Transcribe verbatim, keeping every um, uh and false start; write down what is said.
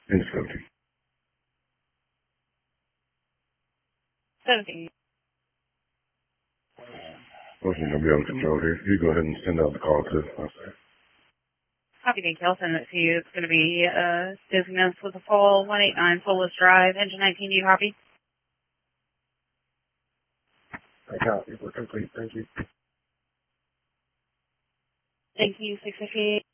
In seventy. seventy. Wasn't going to be able to control here. You go ahead and send out the call to us. Copy detail, I'll send it to you. It's going to be uh, Dizziness with a fall, one eighty-nine Solis Drive, engine nineteen. Do you copy? I copy. We're complete. Thank you. Thank you, six fifty-eight.